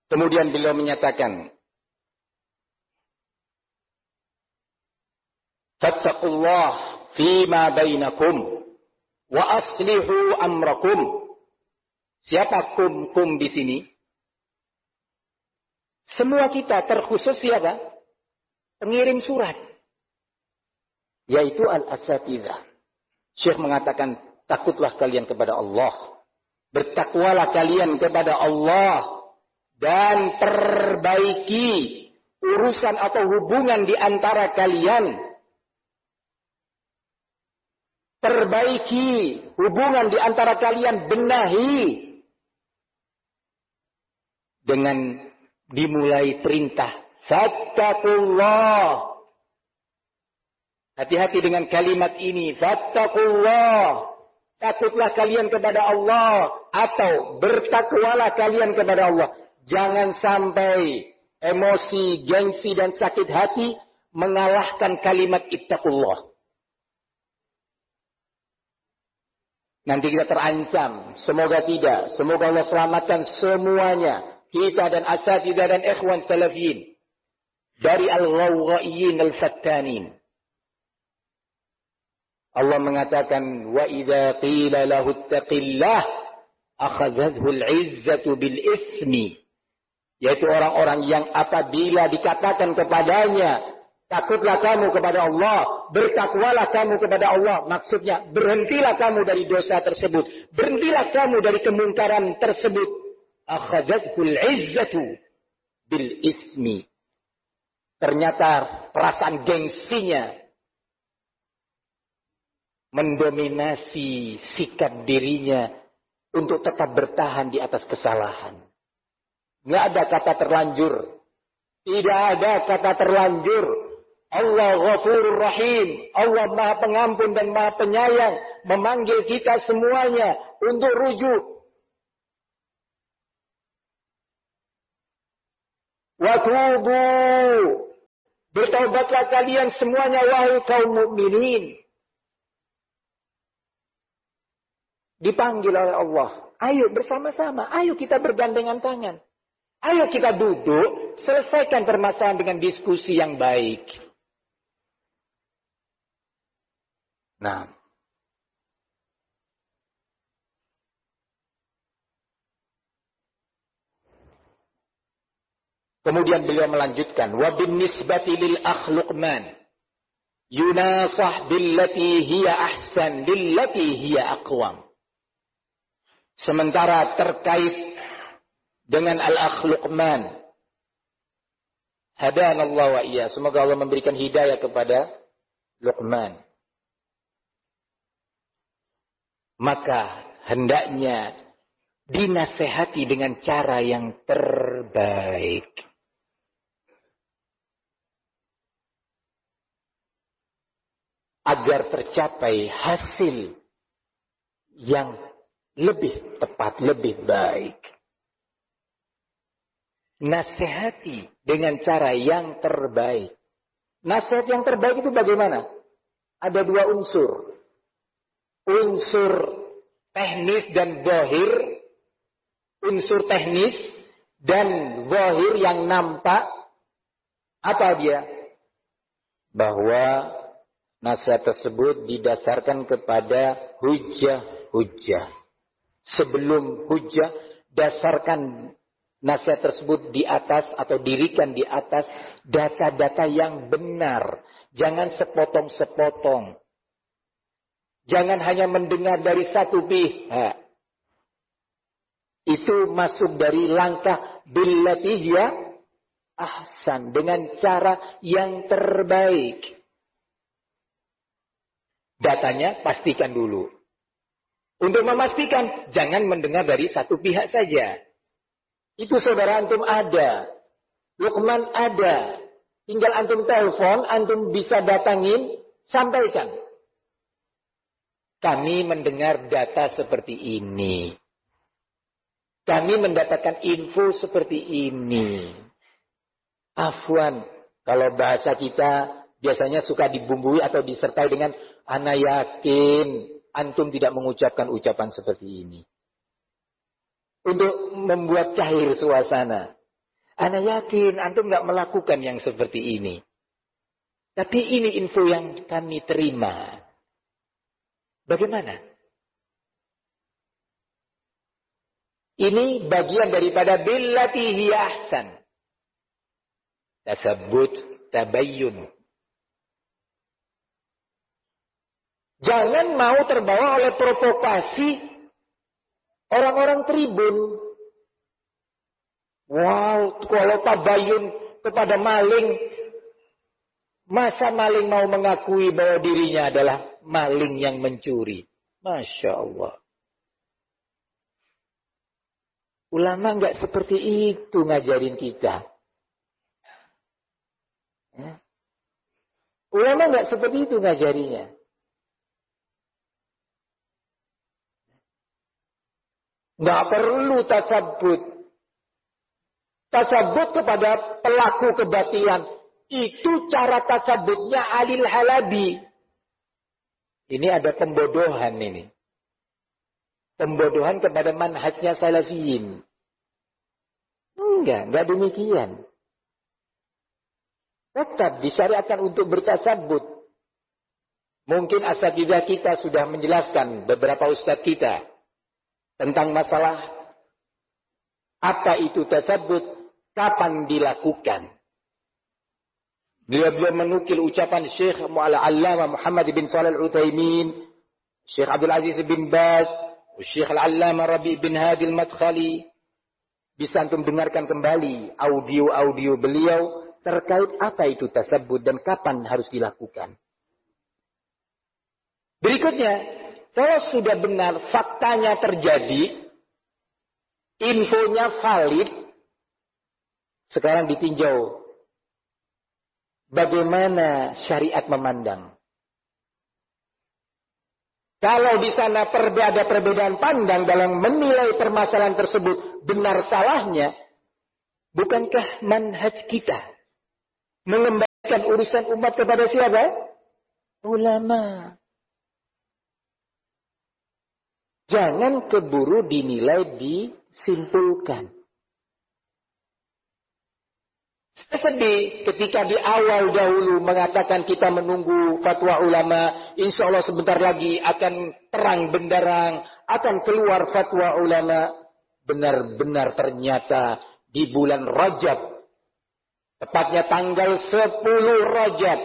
Kemudian beliau menyatakan, fattaqullah fima bainakum wa aslihu amrakum. Siapa kum di sini? Semua kita, terkhusus siapa? Pengirim surat, yaitu al-asatidzah. Syekh mengatakan, takutlah kalian kepada Allah, bertakwalah kalian kepada Allah, dan perbaiki urusan atau hubungan di antara kalian. Perbaiki hubungan di antara kalian, benahi. Dengan dimulai perintah, fattaqullah. Hati-hati dengan kalimat ini, fattaqullah. Takutlah kalian kepada Allah, atau bertakwalah kalian kepada Allah. Jangan sampai emosi, gengsi, dan sakit hati mengalahkan kalimat ittaqullah. Nanti kita terancam. Semoga tidak. Semoga Allah selamatkan semuanya. Kita dan asatidzah dan ikhwan salafiyin. Dari al-ghawghaiyin al-fattanin. Allah mengatakan, wa idza qila lahu ittaqillah akhadhathu al-'izzatu bil ismi. Yaitu orang-orang yang apabila dikatakan kepadanya, takutlah kamu kepada Allah, bertakwalah kamu kepada Allah. Maksudnya, berhentilah kamu dari dosa tersebut. Berhentilah kamu dari kemungkaran tersebut. Akhadhathul izzatu bil ismi. Ternyata perasaan gengsinya mendominasi sikap dirinya untuk tetap bertahan di atas kesalahan. Nggak ada kata terlanjur. Tidak ada kata terlanjur. Allah Ghafurur Rahim. Allah Maha Pengampun dan Maha Penyayang. Memanggil kita semuanya untuk rujuk. Watubu. Bertaubatlah kalian semuanya, wahai kaum mukminin. Dipanggil oleh Allah. Ayo bersama-sama. Ayo kita bergandengan tangan. Ayo kita duduk, selesaikan permasalahan dengan diskusi yang baik. Nah. Kemudian beliau melanjutkan, wa bin nisbati lil akhluqman yunasah billati hiya ahsan billati hiya aqwam. Sementara terkait dengan al-akh Luqman, hadanallahu wa iya, semoga Allah memberikan hidayah kepada Luqman. Maka hendaknya dinasehati dengan cara yang terbaik. Agar tercapai hasil yang lebih tepat, lebih baik. Nasihati dengan cara yang terbaik. Nasihat yang terbaik itu bagaimana? Ada dua unsur. Unsur teknis dan zahir. Unsur teknis dan zahir yang nampak. Apa dia? Bahwa nasihat tersebut didasarkan kepada hujjah-hujjah. Sebelum hujjah, dasarkan nasihat tersebut di atas atau dirikan di atas data-data yang benar. Jangan sepotong-sepotong. Jangan hanya mendengar dari satu pihak. Itu masuk dari langkah billati hiya ahsan. Dengan cara yang terbaik. Datanya pastikan dulu. Untuk memastikan, jangan mendengar dari satu pihak saja. Itu saudara antum ada. Luqman ada. Tinggal antum telepon, antum bisa datangin, sampaikan. Kami mendengar data seperti ini. Kami mendapatkan info seperti ini. Afwan, kalau bahasa kita biasanya suka dibumbui atau disertai dengan ana yakin antum tidak mengucapkan ucapan seperti ini. Untuk membuat cair suasana. Ana yakin antum nggak melakukan yang seperti ini. Tapi ini info yang kami terima. Bagaimana? Ini bagian daripada billati hiya ahsan. Tasabbut, tabayyun. Jangan mau terbawa oleh provokasi orang-orang tribun. Wow, kalau tabayyun kepada maling, masa maling mau mengakui bahwa dirinya adalah maling yang mencuri? Masya Allah. Ulama nggak seperti itu ngajarin kita. Ulama nggak seperti itu ngajarinya. Nggak perlu tasabbut. Tasabbut kepada pelaku kebatilan. Itu cara tasabbutnya Alil Halabi. Ini ada pembodohan ini. Pembodohan kepada manhajnya salafiyin. Enggak demikian. Tetap disyariatkan untuk bertasabbut. Mungkin asatidzah kita sudah menjelaskan, beberapa ustadz kita, tentang masalah apa itu tasabbut, kapan dilakukan. Beliau menukil ucapan Syekh Al-Allamah Muhammad bin Shalih Al-Utsaimin, Syekh Abdul Aziz bin Baz, Syekh Al-Allamah Rabi' bin Hadi Al-Madkhali. Bisa antum dengarkan kembali audio-audio beliau terkait apa itu tasabbut dan kapan harus dilakukan. Berikutnya, kalau sudah benar faktanya terjadi, infonya valid, sekarang ditinjau bagaimana syariat memandang. Kalau di sana ada perbedaan pandang dalam menilai permasalahan tersebut benar salahnya, bukankah manhaj kita mengembalikan urusan umat kepada siapa? Ulama. Jangan keburu dinilai, disimpulkan. Saya sedih ketika di awal dahulu mengatakan kita menunggu fatwa ulama. Insya Allah sebentar lagi akan terang benderang, akan keluar fatwa ulama. Benar-benar ternyata di bulan Rajab, tepatnya tanggal 10 Rajab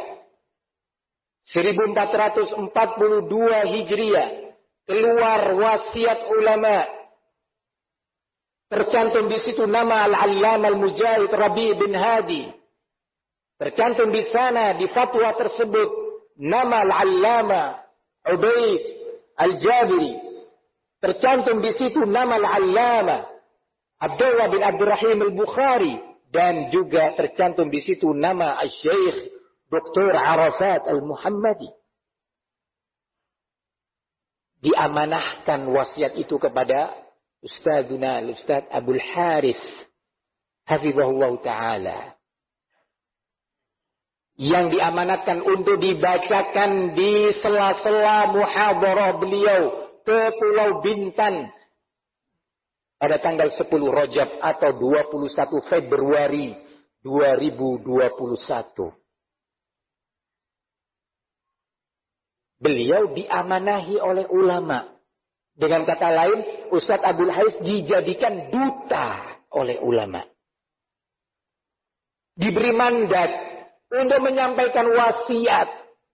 1442 Hijriah, keluar wasiat ulama. Tercantum di situ nama Al-Allamah Al-Mujahid Rabi' bin Hadi. Tercantum di sana di fatwa tersebut nama Al-Allamah Ubaid Al-Jabiri. Tercantum di situ nama Al-Allamah Abdullah bin Abdurrahim Al-Bukhari, dan juga tercantum di situ nama Al-Syekh Dr. Arafat Al-Muhammadi. Diamanahkan wasiat itu kepada Ustadzuna Al-Ustadz Abdul Haris hafizahullah ta'ala, yang diamanatkan untuk dibacakan di sela-sela muhadarah beliau ke Pulau Bintan pada tanggal 10 Rajab atau 21 Februari 2021. Beliau diamanahi oleh ulama. Dengan kata lain, Ustadz Abdul Haris dijadikan duta oleh ulama. Diberi mandat untuk menyampaikan wasiat.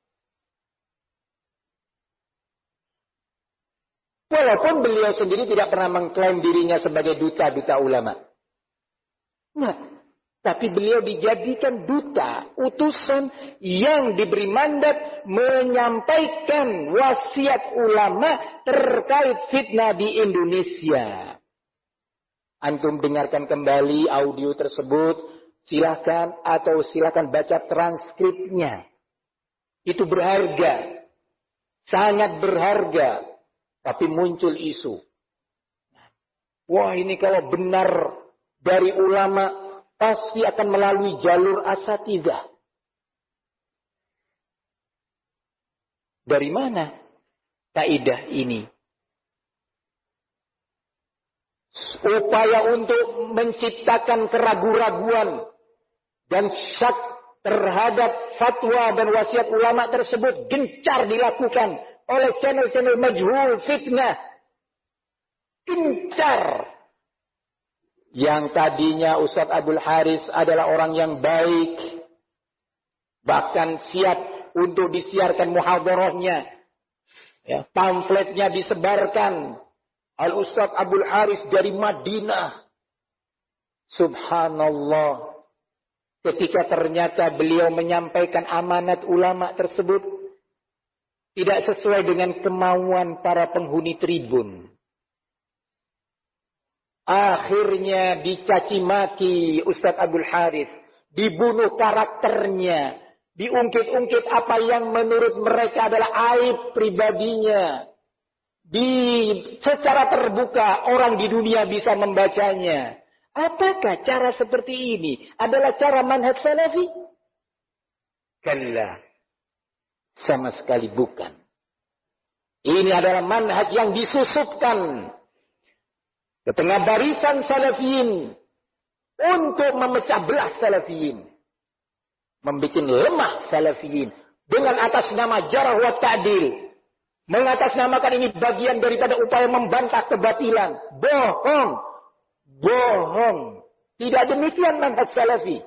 Walaupun beliau sendiri tidak pernah mengklaim dirinya sebagai duta ulama. Nah, tapi beliau dijadikan duta, utusan yang diberi mandat menyampaikan wasiat ulama terkait fitnah di Indonesia. Antum dengarkan kembali audio tersebut, silakan baca transkripnya. Itu berharga, sangat berharga. Tapi muncul isu. Wah, ini kalau benar dari ulama, pasti akan melalui jalur asatidzah. Dari mana kaidah ini? upaya untuk menciptakan keraguan-raguan dan syak terhadap fatwa dan wasiat ulama tersebut gencar dilakukan oleh channel-channel majhul fitnah. Gencar. Yang tadinya Ustaz Abdul Haris adalah orang yang baik, bahkan siap untuk disiarkan muhadharahnya, ya, pamfletnya disebarkan. Al-Ustaz Abdul Haris dari Madinah. Subhanallah. Ketika ternyata beliau menyampaikan amanat ulama tersebut tidak sesuai dengan kemauan para penghuni tribun. Akhirnya dicaci maki Ustaz Abdul Haris. Dibunuh karakternya. Diungkit-ungkit apa yang menurut mereka adalah aib pribadinya. Secara terbuka orang di dunia bisa membacanya. Apakah cara seperti ini adalah cara manhaj salafi? Kalla. Sama sekali bukan. Ini adalah manhaj yang disusupkan ke tengah barisan salafiyin untuk memecah belah salafiyin. Membuat lemah salafiyin dengan atas nama jarah wa ta'dil. Mengatasnamakan ini bagian daripada upaya membantah kebatilan. Bohong. Bohong. Tidak demikian manhaj salafi.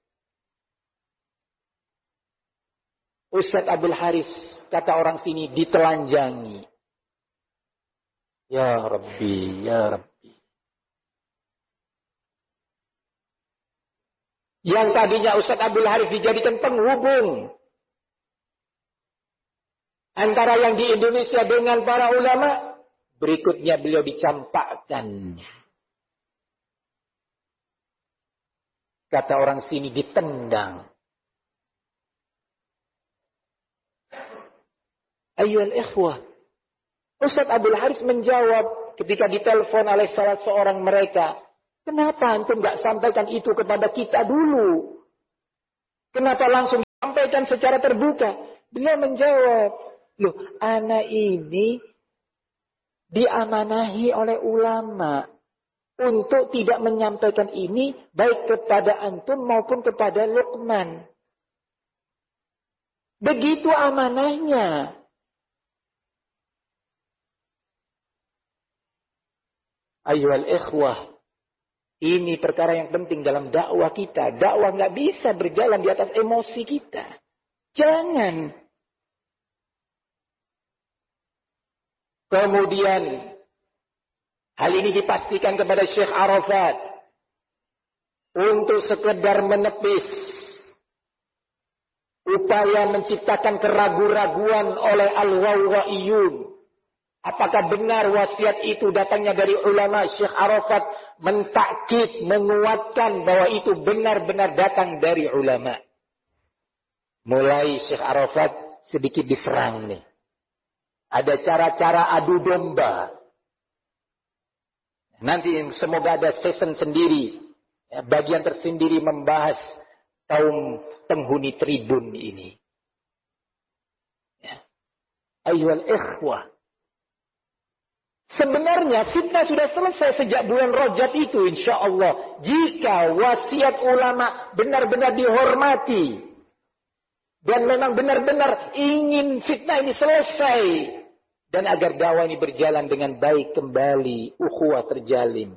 Ustaz Abdul Haris, kata orang sini, ditelanjangi. Ya Rabbi, ya Rabbi. Yang tadinya Ustaz Abdul Haris dijadikan penghubung antara yang di Indonesia dengan para ulama, berikutnya beliau dicampakkan. Kata orang sini, ditendang. Ayyuhal ikhwah. Ustaz Abdul Haris menjawab ketika ditelepon oleh salah seorang mereka. Kenapa antum gak sampaikan itu kepada kita dulu? Kenapa langsung sampaikan secara terbuka? Beliau menjawab, loh, anak ini diamanahi oleh ulama untuk tidak menyampaikan ini baik kepada antum maupun kepada Luqman. Begitu amanahnya. Ayyuhal ikhwah, ini perkara yang penting dalam dakwah kita. Dakwah nggak bisa berjalan di atas emosi kita. Jangan. Kemudian hal ini dipastikan kepada Syekh Arafat untuk sekedar menepis upaya menciptakan keraguan-raguan oleh al-Ghawghaiyun. Apakah benar wasiat itu datangnya dari ulama? Syekh Arafat mentakkid, menguatkan bahwa itu benar-benar datang dari ulama. Mulai Syekh Arafat sedikit diserang nih. Ada cara-cara adu domba. Nanti semoga ada season sendiri, ya, bagian tersendiri membahas kaum penghuni tribun ini. Ya. Ayyuhal ikhwah. Sebenarnya fitnah sudah selesai sejak bulan Rajab itu, insya Allah. Jika wasiat ulama benar-benar dihormati. Dan memang benar-benar ingin fitnah ini selesai. Dan agar dakwah ini berjalan dengan baik kembali. Ukhuwah terjalin.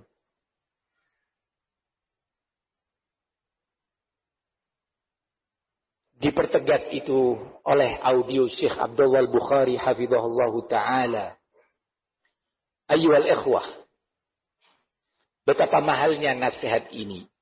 Dipertegas itu oleh audio Syekh Abdullah Al-Bukhari hafizahullahu ta'ala. Ayyuhal ikhwah. Betapa mahalnya nasihat ini.